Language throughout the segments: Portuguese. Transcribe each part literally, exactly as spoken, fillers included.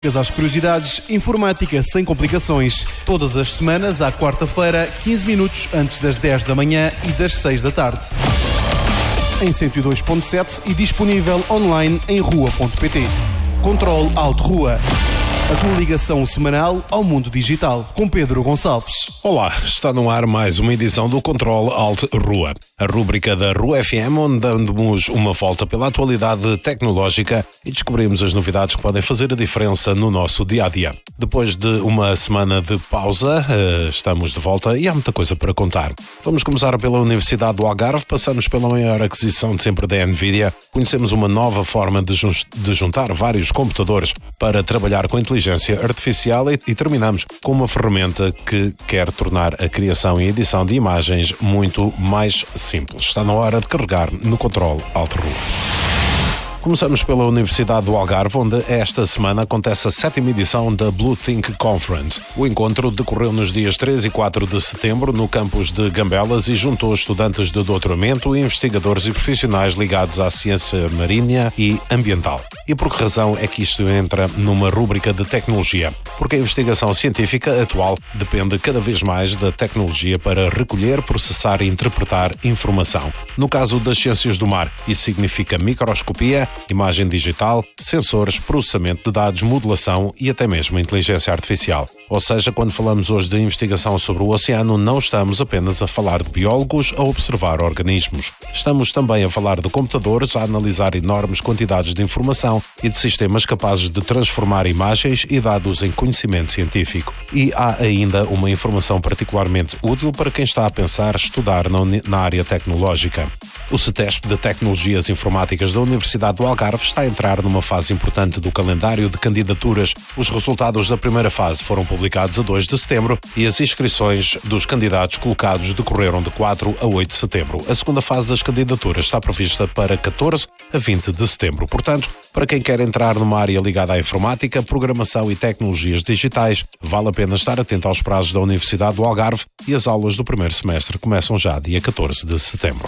Às curiosidades, informática sem complicações. Todas as semanas, à quarta-feira, quinze minutos antes das dez da manhã e das seis da tarde. Em cento e dois ponto sete e disponível online em rua ponto pt. Controle Alt Rua. A tua ligação semanal ao mundo digital, com Pedro Gonçalves. Olá, está no ar mais uma edição do Controle Alt Rua, a rúbrica da Rua F M, onde damos uma volta pela atualidade tecnológica e descobrimos as novidades que podem fazer a diferença no nosso dia-a-dia. Depois de uma semana de pausa, estamos de volta e há muita coisa para contar. Vamos começar pela Universidade do Algarve, passamos pela maior aquisição de sempre da NVIDIA, conhecemos uma nova forma de juntar vários computadores para trabalhar com inteligência artificial e, e terminamos com uma ferramenta que quer tornar a criação e edição de imagens muito mais simples. Está na hora de carregar no Controle Alt Rua. Começamos pela Universidade do Algarve, onde esta semana acontece a sétima edição da Blue Think Conference. O encontro decorreu nos dias três e quatro de setembro no campus de Gambelas e juntou estudantes de doutoramento, investigadores e profissionais ligados à ciência marinha e ambiental. E por que razão é que isto entra numa rúbrica de tecnologia? Porque a investigação científica atual depende cada vez mais da tecnologia para recolher, processar e interpretar informação. No caso das ciências do mar, isso significa microscopia, imagem digital, sensores, processamento de dados, modelação e até mesmo inteligência artificial. Ou seja, quando falamos hoje de investigação sobre o oceano, não estamos apenas a falar de biólogos a observar organismos. Estamos também a falar de computadores a analisar enormes quantidades de informação e de sistemas capazes de transformar imagens e dados em conhecimento científico. E há ainda uma informação particularmente útil para quem está a pensar estudar na área tecnológica. O CETESP de Tecnologias Informáticas da Universidade do Algarve está a entrar numa fase importante do calendário de candidaturas. Os resultados da primeira fase foram publicados a dois de setembro e as inscrições dos candidatos colocados decorreram de quatro a oito de setembro. A segunda fase das candidaturas está prevista para catorze a vinte de setembro. Portanto, para quem quer entrar numa área ligada à informática, programação e tecnologias digitais, vale a pena estar atento aos prazos da Universidade do Algarve e as aulas do primeiro semestre começam já dia catorze de setembro.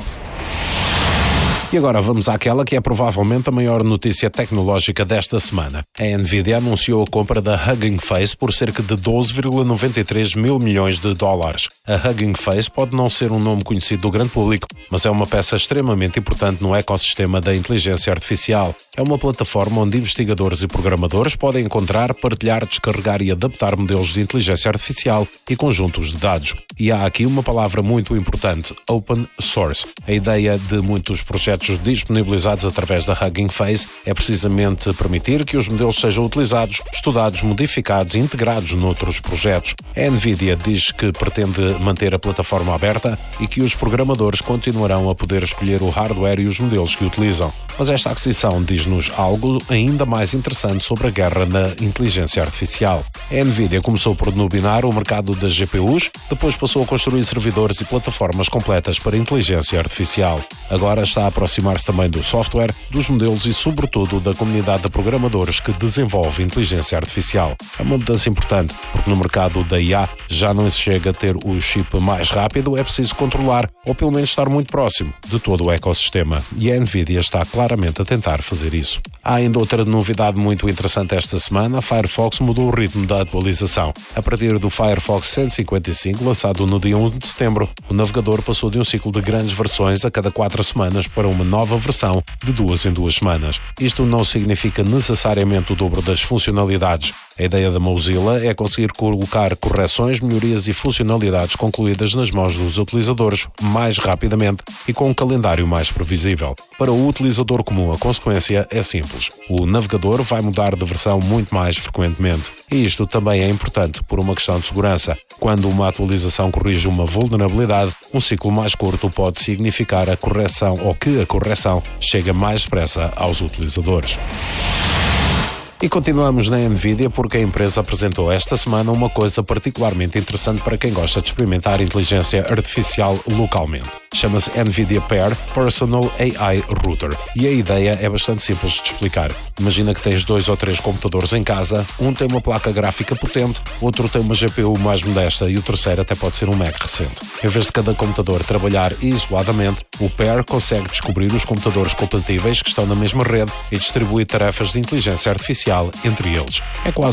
E agora vamos àquela que é provavelmente a maior notícia tecnológica desta semana. A NVIDIA anunciou a compra da Hugging Face por cerca de doze vírgula noventa e três mil milhões de dólares. A Hugging Face pode não ser um nome conhecido do grande público, mas é uma peça extremamente importante no ecossistema da inteligência artificial. É uma plataforma onde investigadores e programadores podem encontrar, partilhar, descarregar e adaptar modelos de inteligência artificial e conjuntos de dados. E há aqui uma palavra muito importante: Open Source. A ideia de muitos projetos disponibilizados através da Hugging Face é precisamente permitir que os modelos sejam utilizados, estudados, modificados e integrados noutros projetos. A NVIDIA diz que pretende manter a plataforma aberta e que os programadores continuarão a poder escolher o hardware e os modelos que utilizam. Mas esta aquisição diz-nos algo ainda mais interessante sobre a guerra na inteligência artificial. A NVIDIA começou por dominar o mercado das G P Us, depois passou a construir servidores e plataformas completas para inteligência artificial. Agora está a aproximar-se também do software, dos modelos e, sobretudo, da comunidade de programadores que desenvolve inteligência artificial. É uma mudança importante, porque no mercado da I A já não se chega a ter o chip mais rápido, é preciso controlar, ou pelo menos estar muito próximo, de todo o ecossistema. E a NVIDIA está claramente a tentar fazer isso. Há ainda outra novidade muito interessante esta semana: a Firefox mudou o ritmo da atualização. A partir do Firefox cento e cinquenta e cinco, lançado no dia um de setembro, o navegador passou de um ciclo de grandes versões a cada quatro semanas para uma nova versão de duas em duas semanas. Isto não significa necessariamente o dobro das funcionalidades. A ideia da Mozilla é conseguir colocar correções, melhorias e funcionalidades concluídas nas mãos dos utilizadores mais rapidamente e com um calendário mais previsível. Para o utilizador comum, a consequência é simples: o navegador vai mudar de versão muito mais frequentemente. E isto também é importante por uma questão de segurança. Quando uma atualização corrige uma vulnerabilidade, um ciclo mais curto pode significar a correção ou que a correção chega mais depressa aos utilizadores. E continuamos na NVIDIA porque a empresa apresentou esta semana uma coisa particularmente interessante para quem gosta de experimentar inteligência artificial localmente. chama-se NVIDIA Pair Personal A I Router. E a ideia é bastante simples de explicar. Imagina que tens dois ou três computadores em casa, um tem uma placa gráfica potente, outro tem uma G P U mais modesta e o terceiro até pode ser um Mac recente. Em vez de cada computador trabalhar isoladamente, o Pair consegue descobrir os computadores compatíveis que estão na mesma rede e distribuir tarefas de inteligência artificial entre eles. É quase